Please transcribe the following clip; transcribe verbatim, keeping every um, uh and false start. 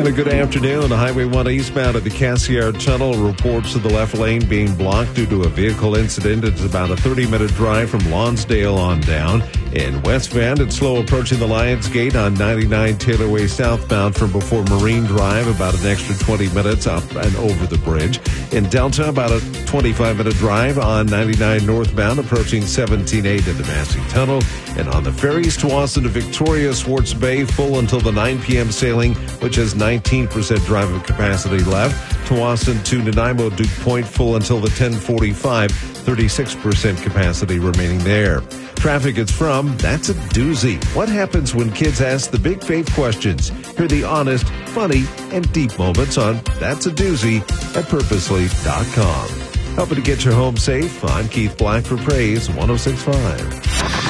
And a good afternoon. Highway one eastbound at the Cassiar Tunnel reports of the left lane being blocked due to a vehicle incident. It's about a thirty-minute drive from Lonsdale on down. In West Bend, it's slow approaching the Lions Gate on ninety-nine Taylor Way southbound from before Marine Drive, about an extra twenty minutes up and over the bridge. In Delta, about a twenty-five minute drive on ninety-nine northbound approaching seventeen A to the Massey Tunnel. And on the ferries to Austin to Victoria, Swartz Bay, full until the nine p.m. sailing, which has nineteen percent driver capacity left. To Austin to Nanaimo, Duke Point, full until the ten forty-five, thirty-six percent capacity remaining there. Traffic is from That's a Doozy. What happens when kids ask the big faith questions? Hear the honest, funny, and deep moments on That's a Doozy at purposely dot com. Helping to get your home safe, I'm Keith Black for Praise one oh six point five.